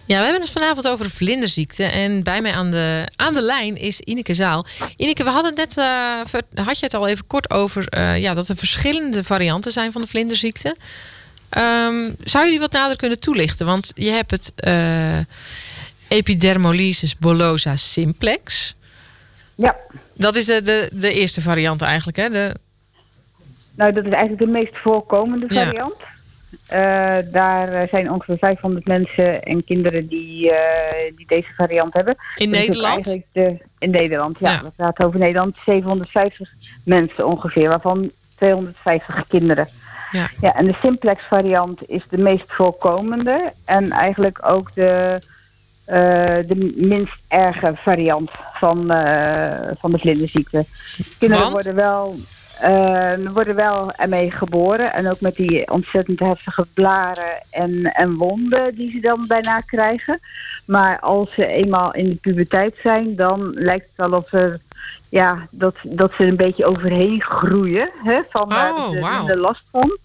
Ja, we hebben het vanavond over de vlinderziekte. En bij mij aan de lijn is Ineke Zaal. Ineke, we hadden het net, had je het al even kort over dat er verschillende varianten zijn van de vlinderziekte. Zou je die wat nader kunnen toelichten? Want je hebt het epidermolysis bullosa simplex. Ja. Dat is de eerste variant eigenlijk, hè? Nou, dat is eigenlijk de meest voorkomende variant. Ja. Daar zijn ongeveer 500 mensen en kinderen die deze variant hebben. In Nederland? In Nederland, ja. We praten over Nederland. 750 mensen ongeveer, waarvan 250 kinderen. Ja, en de simplex variant is de meest voorkomende. En eigenlijk ook de minst erge variant van de vlinderziekte. Kinderen worden wel ermee geboren. En ook met die ontzettend heftige blaren en wonden die ze dan bijna krijgen. Maar als ze eenmaal in de puberteit zijn, dan lijkt het wel of dat ze een beetje overheen groeien. Hè, van de last van.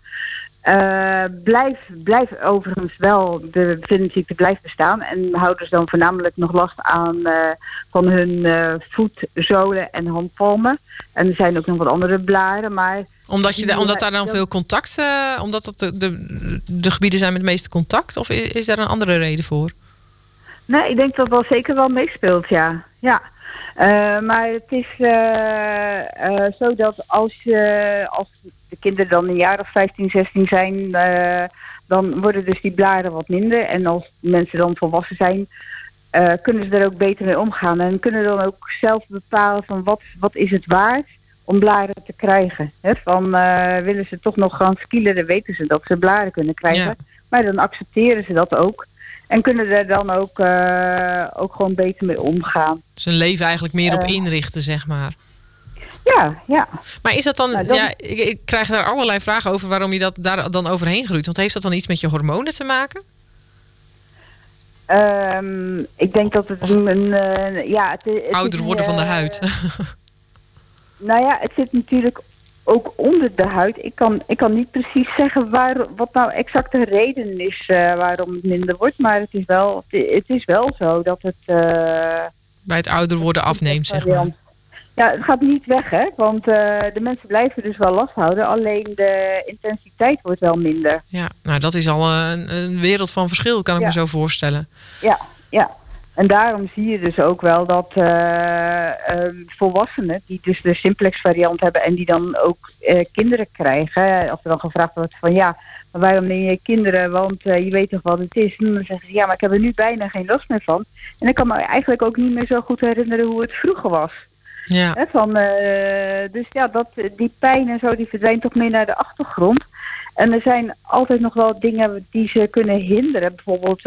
Blijft overigens wel, de vlinderziekte blijft bestaan. En houden ze dan voornamelijk nog last aan van hun voetzolen en handpalmen. En er zijn ook nog wat andere blaren. Maar omdat daar dan veel contact, omdat dat de gebieden zijn met het meeste contact? Of is daar een andere reden voor? Nee, ik denk dat wel zeker wel meespeelt, ja. Maar het is zo dat als de kinderen dan een jaar of 15, 16 zijn, dan worden dus die blaren wat minder. En als mensen dan volwassen zijn, kunnen ze er ook beter mee omgaan. En kunnen dan ook zelf bepalen van wat is het waard om blaren te krijgen. Hè? Willen ze toch nog gaan skielen, dan weten ze dat ze blaren kunnen krijgen. Ja. Maar dan accepteren ze dat ook. En kunnen er dan ook gewoon beter mee omgaan. Dus hun leven eigenlijk meer op inrichten, zeg maar. Ja. Maar is dat dan... ik krijg daar allerlei vragen over waarom je daar dan overheen groeit. Want heeft dat dan iets met je hormonen te maken? Ik denk dat het ouder worden van de huid. Nou ja, het zit natuurlijk ook onder de huid. Ik kan niet precies zeggen wat nou exact de reden is waarom het minder wordt. Maar het is wel zo dat het... bij het ouder worden afneemt, zeg maar. Ja, het gaat niet weg, hè. Want de mensen blijven dus wel last houden. Alleen de intensiteit wordt wel minder. Ja, nou dat is al een wereld van verschil, kan ik me zo voorstellen. Ja. En daarom zie je dus ook wel dat volwassenen die dus de simplex variant hebben en die dan ook kinderen krijgen. Of er dan gevraagd wordt van maar waarom neem je kinderen? Want je weet toch wat het is? En dan zeggen ze maar ik heb er nu bijna geen last meer van. En ik kan me eigenlijk ook niet meer zo goed herinneren hoe het vroeger was. Ja. Dus die pijn en zo die verdwijnt toch meer naar de achtergrond. En er zijn altijd nog wel dingen die ze kunnen hinderen. Bijvoorbeeld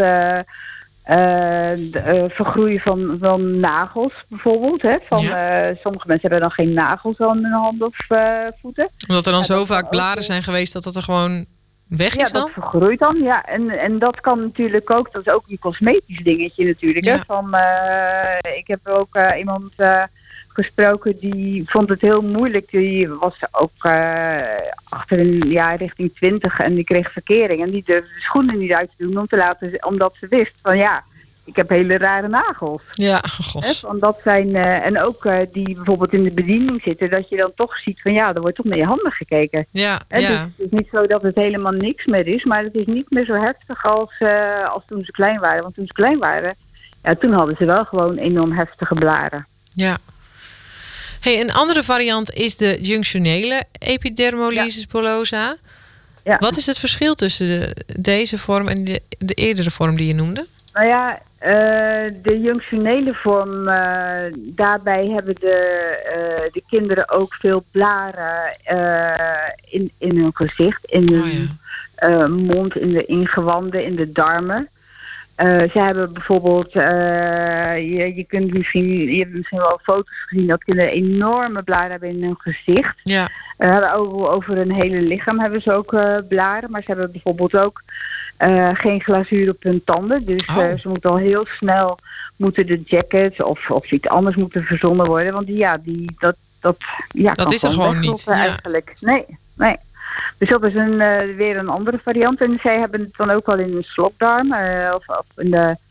vergroeien van nagels bijvoorbeeld. Hè? Sommige mensen hebben dan geen nagels aan hun handen of voeten. Omdat er dan zo vaak blaren zijn geweest dat er gewoon weg is dan? Ja, dat vergroeit dan. Ja. En dat kan natuurlijk ook, dat is ook een cosmetisch dingetje natuurlijk. Ja. Hè? Ik heb ook iemand gesproken die vond het heel moeilijk. Die was ook achter een jaar richting 20 en die kreeg verkering. En die durfde de schoenen niet uit te doen omdat ze wist van ik heb hele rare nagels. Ja, gos. Want dat zijn, en ook die bijvoorbeeld in de bediening zitten, dat je dan toch ziet van er wordt toch naar je handen gekeken. Ja. Dus het is niet zo dat het helemaal niks meer is, maar het is niet meer zo heftig als toen ze klein waren. Want toen ze klein waren, toen hadden ze wel gewoon enorm heftige blaren. Ja. Hey, een andere variant is de junctionele epidermolysis bullosa. Ja. Wat is het verschil tussen deze vorm en de eerdere vorm die je noemde? Nou ja, de junctionele vorm, daarbij hebben de kinderen ook veel blaren in hun gezicht, in hun mond, in de ingewanden, in de darmen. Ze hebben bijvoorbeeld, je hebt misschien wel foto's gezien dat kinderen enorme blaren hebben in hun gezicht. Ja. Over hun hele lichaam hebben ze ook blaren, maar ze hebben bijvoorbeeld ook geen glazuur op hun tanden. Dus ze moeten al heel snel de jackets of iets anders moeten verzonnen worden. Want dat is er gewoon niet. Eigenlijk. Nee. Dus dat is weer een andere variant. En zij hebben het dan ook al in de slokdarm of in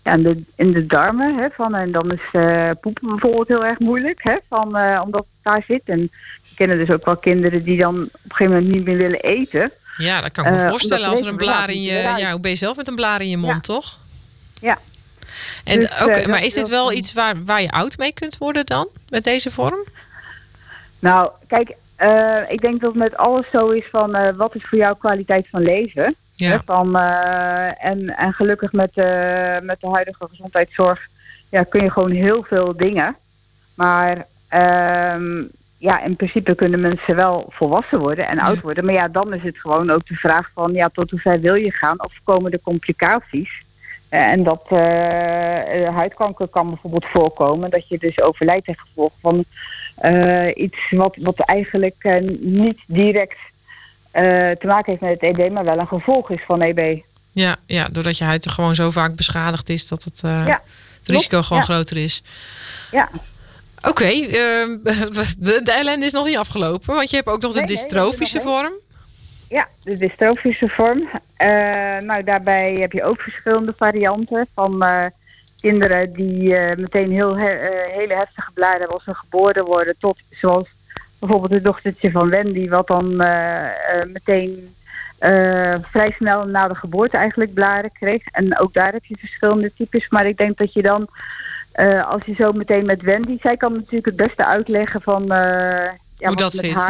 in de darmen. Hè, en dan is poepen bijvoorbeeld heel erg moeilijk. Hè, omdat het daar zit. En we kennen dus ook wel kinderen die dan op een gegeven moment niet meer willen eten. Ja, dat kan ik me voorstellen. Als er een blaar in je... Ja, hoe ben je zelf met een blaar in je mond, toch? Ja. En, dus, maar is dit wel iets waar je oud mee kunt worden dan? Met deze vorm? Nou, kijk... ik denk dat het met alles zo is van wat is voor jou kwaliteit van leven. Ja. En gelukkig met de huidige gezondheidszorg kun je gewoon heel veel dingen. Maar in principe kunnen mensen wel volwassen worden en oud worden. Maar ja, dan is het gewoon ook de vraag van tot hoe ver wil je gaan of komen er complicaties. En dat huidkanker kan bijvoorbeeld voorkomen. Dat je dus overlijdt ten gevolge van iets wat eigenlijk niet direct te maken heeft met het EB, maar wel een gevolg is van EB. Ja, doordat je huid er gewoon zo vaak beschadigd is dat het risico gewoon groter is. Ja. Oké, de ellende is nog niet afgelopen, want je hebt ook nog de dystrofische vorm. Ja, de dystrofische vorm. Daarbij heb je ook verschillende varianten van kinderen die meteen hele heftige blaren hebben als ze geboren worden, tot zoals bijvoorbeeld het dochtertje van Wendy, wat dan meteen vrij snel na de geboorte eigenlijk blaren kreeg. En ook daar heb je verschillende types. Maar ik denk dat je dan, als je zo meteen met Wendy, zij kan natuurlijk het beste uitleggen van hoe dat zit.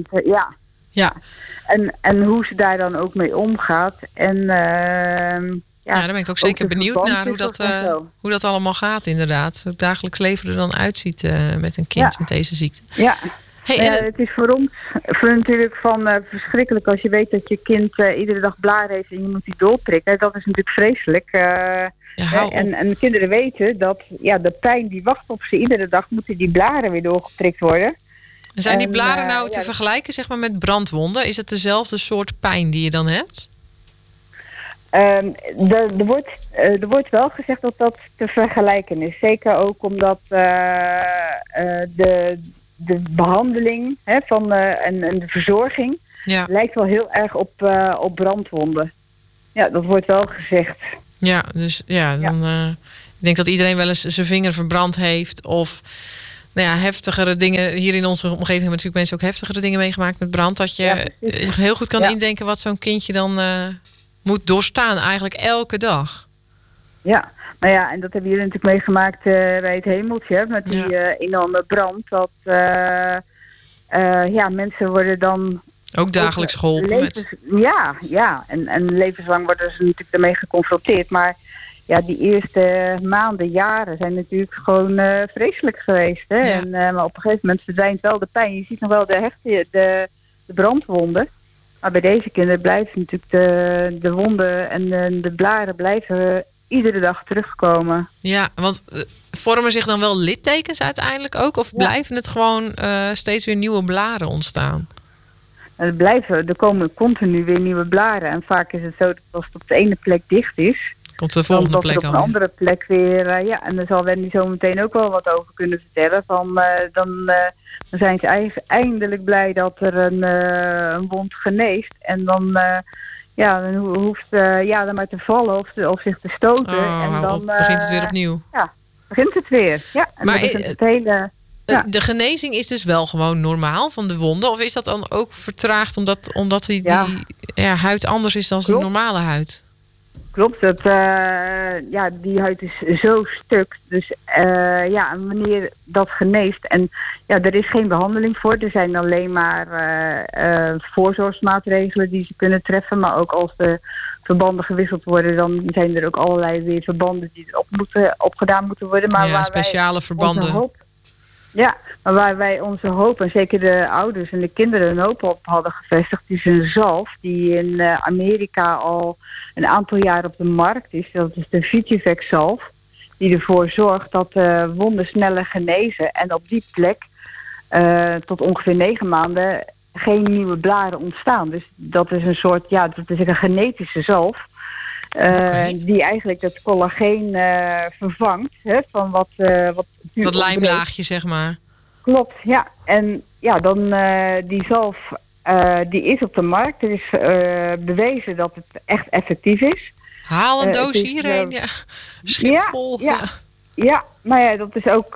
Ja. En hoe ze daar dan ook mee omgaat. En daar ben ik ook zeker benieuwd naar hoe dat allemaal gaat inderdaad. Hoe het dagelijks leven er dan uitziet met een kind met deze ziekte. Ja. Het is voor ons natuurlijk verschrikkelijk als je weet dat je kind iedere dag blaren heeft en je moet die doorprikken. Dat is natuurlijk vreselijk. En kinderen weten dat de pijn die wacht op ze iedere dag, moeten die blaren weer doorgeprikt worden. En zijn die blaren te vergelijken zeg maar, met brandwonden? Is het dezelfde soort pijn die je dan hebt? Er wordt wel gezegd dat dat te vergelijken is. Zeker ook omdat de behandeling en de verzorging lijkt wel heel erg op brandwonden. Ja, dat wordt wel gezegd. Ja, dus dan ik denk dat iedereen wel eens zijn vinger verbrand heeft of heftigere dingen. Hier in onze omgeving hebben natuurlijk mensen ook heftigere dingen meegemaakt met brand. Dat je heel goed kan indenken wat zo'n kindje dan moet doorstaan eigenlijk elke dag. Ja, en dat hebben jullie natuurlijk meegemaakt bij het Hemeltje. Met die enorme brand. Dat mensen worden dan ook dagelijks geholpen. En levenslang worden ze natuurlijk ermee geconfronteerd. Maar die eerste maanden, jaren zijn natuurlijk gewoon vreselijk geweest. Hè? Ja. Maar op een gegeven moment verdwijnt wel de pijn. Je ziet nog wel de brandwonden. Maar bij deze kinderen blijven natuurlijk de wonden en de blaren blijven iedere dag terugkomen. Ja, want vormen zich dan wel littekens uiteindelijk ook? Of blijven het gewoon steeds weer nieuwe blaren ontstaan? Er komen continu weer nieuwe blaren. En vaak is het zo dat als het op de ene plek dicht is, komt de volgende plek op een andere plek weer. En daar zal Wendy zo meteen ook wel wat over kunnen vertellen. Dan zijn ze eindelijk blij dat er een wond geneest. En dan hoeft dan maar te vallen of zich te stoten. En dan begint het weer opnieuw. Ja, begint het weer. Ja, en maar het hele... De genezing is dus wel gewoon normaal van de wonden? Of is dat dan ook vertraagd omdat die huid anders is dan de normale huid? Klopt, die huid is zo stuk. Dus en wanneer dat geneest. En er is geen behandeling voor. Er zijn alleen maar voorzorgsmaatregelen die ze kunnen treffen. Maar ook als de verbanden gewisseld worden, dan zijn er ook allerlei weer verbanden die opgedaan moeten worden. Maar speciale verbanden. Maar waar wij onze hoop, en zeker de ouders en de kinderen hun hoop op hadden gevestigd, is een zalf die in Amerika al een aantal jaar op de markt is. Dat is de Vitivex zalf, die ervoor zorgt dat wonden sneller genezen. En op die plek tot ongeveer 9 maanden geen nieuwe blaren ontstaan. Dus dat is een soort, dat is een genetische zalf. Die eigenlijk dat collageen vervangt. Van wat dat lijmlaagje, zeg maar. Klopt, ja. En dan die zalf, die is op de markt. Er is bewezen dat het echt effectief is. Haal een doos hierheen, schip vol. Ja, maar ja, dat is ook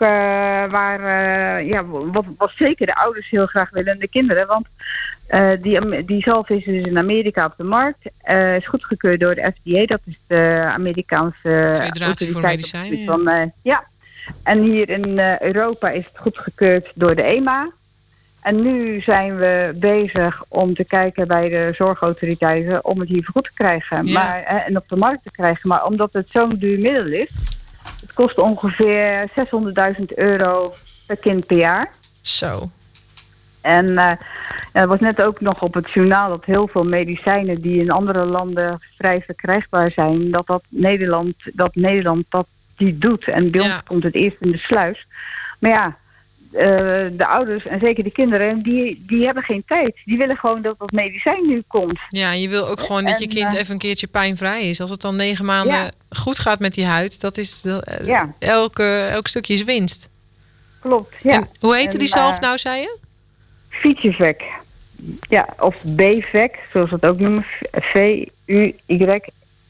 wat zeker de ouders heel graag willen en de kinderen. Want die zalf is dus in Amerika op de markt. Is goedgekeurd door de FDA, dat is de Amerikaanse Federatie voor Medicijnen. En hier in Europa is het goedgekeurd door de EMA. En nu zijn we bezig om te kijken bij de zorgautoriteiten om het hier goed te krijgen. En op de markt te krijgen. Maar omdat het zo'n duur middel is, het kost ongeveer €600.000 per kind per jaar. Zo. En er was net ook nog op het journaal dat heel veel medicijnen die in andere landen vrij verkrijgbaar zijn, dat Nederland dat die doet. En bij ons komt het eerst in de sluis. Maar ja, de ouders en zeker de kinderen, die hebben geen tijd. Die willen gewoon dat dat medicijn nu komt. Ja, je wil ook gewoon dat je kind even een keertje pijnvrij is. Als het dan 9 maanden goed gaat met die huid, dat is elk stukje is winst. Klopt, ja. En hoe heette die zalf nou, zei je? Vitruvec. Ja, of B-Vec, zoals we het ook noemen. V-U-Y-V-Y-U-V-E-K.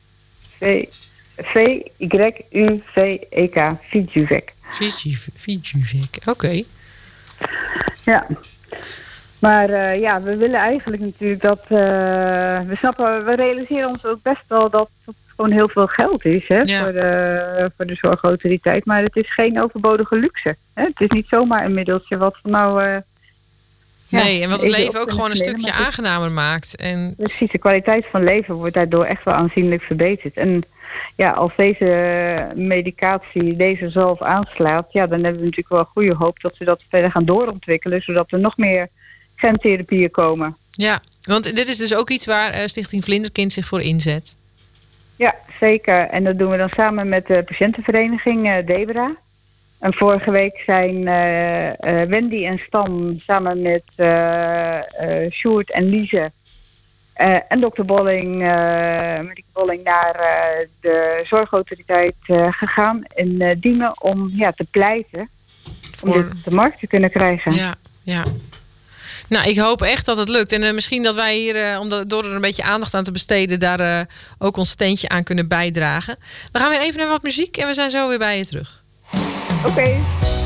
Vitruvec. Vitruvec, oké. Ja. Maar we willen eigenlijk natuurlijk dat... we realiseren ons ook best wel dat het gewoon heel veel geld is voor de zorgautoriteit. Maar het is geen overbodige luxe. Hè? Het is niet zomaar een middeltje wat nou... nee, en wat het leven ook gewoon een stukje aangenamer maakt. En... Precies, de kwaliteit van leven wordt daardoor echt wel aanzienlijk verbeterd. En ja, als deze medicatie, deze zalf aanslaat, dan hebben we natuurlijk wel goede hoop dat ze dat verder gaan doorontwikkelen, zodat er nog meer gentherapieën komen. Ja, want dit is dus ook iets waar Stichting Vlinderkind zich voor inzet. Ja, zeker. En dat doen we dan samen met de patiëntenvereniging Debra. En vorige week zijn Wendy en Stan samen met Sjoerd en Lize en dokter Bolling, naar de zorgautoriteit gegaan in Diemen om te pleiten om dit op de markt te kunnen krijgen. Ja. Nou, ik hoop echt dat het lukt. En misschien dat wij hier, door er een beetje aandacht aan te besteden, daar ook ons steentje aan kunnen bijdragen. We gaan weer even naar wat muziek en we zijn zo weer bij je terug. Oké.